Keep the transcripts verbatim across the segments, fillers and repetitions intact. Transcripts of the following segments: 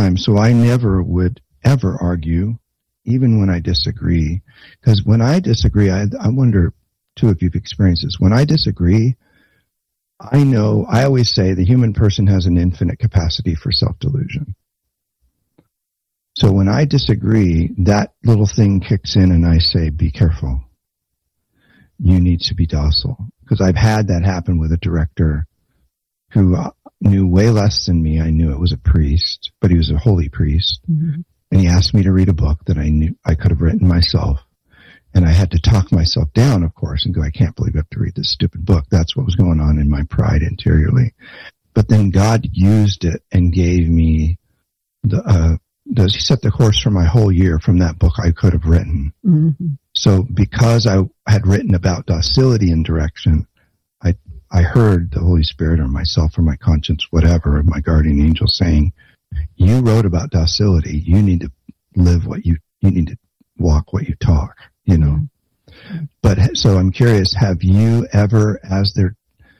time. So I never would ever argue, even when I disagree. Because when I disagree, I, I wonder, too, if you've experienced this. When I disagree, I know, I always say the human person has an infinite capacity for self-delusion. So when I disagree, that little thing kicks in and I say, be careful. You need to be docile. Because I've had that happen with a director who knew way less than me. I knew it was a priest, but he was a holy priest. Mm-hmm. And he asked me to read a book that I knew I could have written myself. And I had to talk myself down, of course, and go, I can't believe I have to read this stupid book. That's what was going on in my pride interiorly. But then God used it and gave me the, uh, the, he set the course for my whole year from that book I could have written. Mm-hmm. So because I had written about docility and direction, I, I heard the Holy Spirit or myself or my conscience, whatever, or my guardian angel saying, you wrote about docility. You need to live what you, you need to walk what you talk, you know. Mm-hmm. But so I'm curious, have you ever, as there,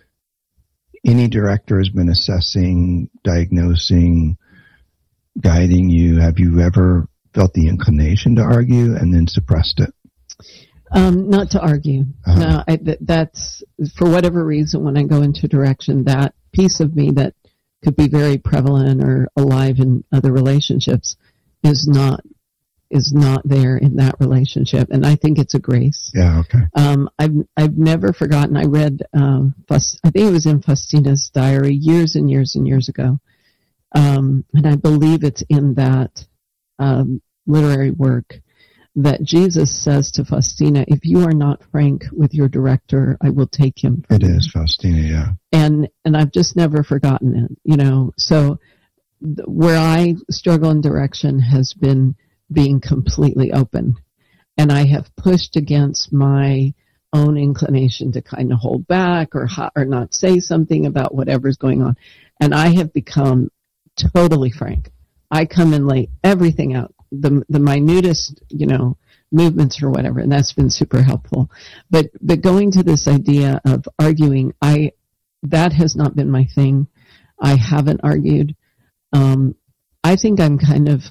any director has been assessing, diagnosing, guiding you, have you ever felt the inclination to argue and then suppressed it? Um, not to argue. Uh-huh. No, I, th- that's, for whatever reason, when I go into direction, that piece of me that could be very prevalent or alive in other relationships is not, is not there in that relationship. And I think it's a grace. Yeah, okay. Um, I've, I've never forgotten, I read, um, Faust, I think it was in Faustina's diary years and years and years ago. Um, and I believe it's in that, um, literary work that Jesus says to Faustina, if you are not frank with your director, I will take him from It you. is Faustina, yeah. And, and I've just never forgotten it, you know. So th- where I struggle in direction has been being completely open. And I have pushed against my own inclination to kind of hold back or ho- or not say something about whatever's going on. And I have become totally frank. I come and lay everything out, the the minutest, you know, movements or whatever, and that's been super helpful. But but going to this idea of arguing, I that has not been my thing. I haven't argued. Um, I think I'm kind of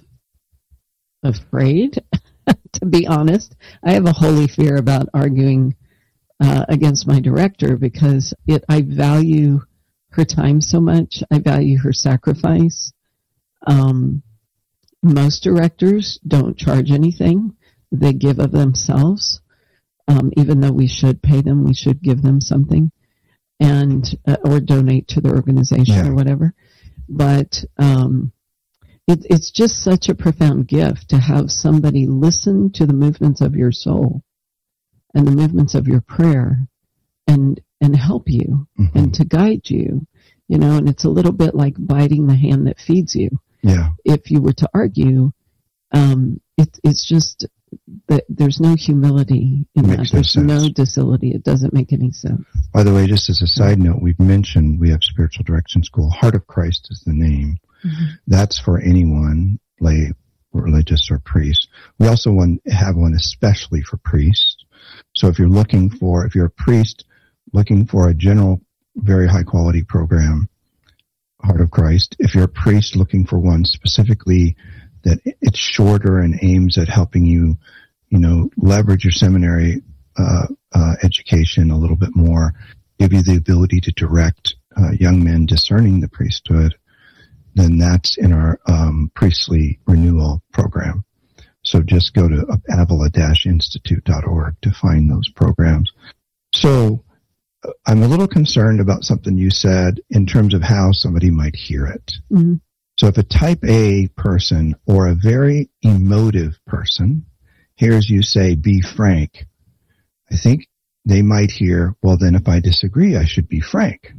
afraid, to be honest. I have a holy fear about arguing uh, against my director because it I value her time so much. I value her sacrifice. Um, most directors don't charge anything. They give of themselves. Um, even though we should pay them, we should give them something and, uh, or donate to their organization yeah. or whatever. But, um, it, it's just such a profound gift to have somebody listen to the movements of your soul and the movements of your prayer and, and help you mm-hmm. and to guide you, you know, and it's a little bit like biting the hand that feeds you. Yeah. If you were to argue, um, it, it's just that there's no humility in that. There's no docility. It doesn't make any sense. By the way, just as a side note, we've mentioned we have Spiritual Direction School. Heart of Christ is the name. Mm-hmm. That's for anyone, lay, religious, or priest. We also want, have one especially for priests. So if you're looking for, if you're a priest looking for a general, very high quality program, Heart of Christ. If you're a priest looking for one specifically that it's shorter and aims at helping you, you know, leverage your seminary uh, uh, education a little bit more, give you the ability to direct uh, young men discerning the priesthood, then that's in our um, priestly renewal program. So just go to avila dash institute dot org to find those programs. So I'm a little concerned about something you said in terms of how somebody might hear it. Mm-hmm. So if a type A person or a very emotive person hears you say, be frank, I think they might hear, well, then if I disagree, I should be frank.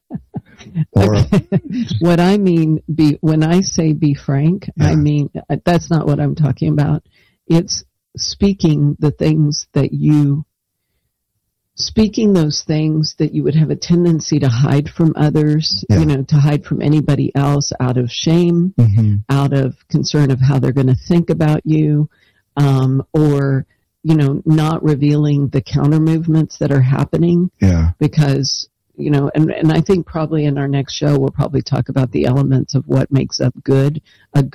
Or what I mean, be when I say be frank, yeah. I mean, that's not what I'm talking about. It's speaking the things that you Speaking those things that you would have a tendency to hide from others, yeah. you know, to hide from anybody else out of shame, mm-hmm. out of concern of how they're going to think about you, um, or, you know, not revealing the counter movements that are happening. Yeah. Because, you know, and, and I think probably in our next show, we'll probably talk about the elements of what makes up good, a good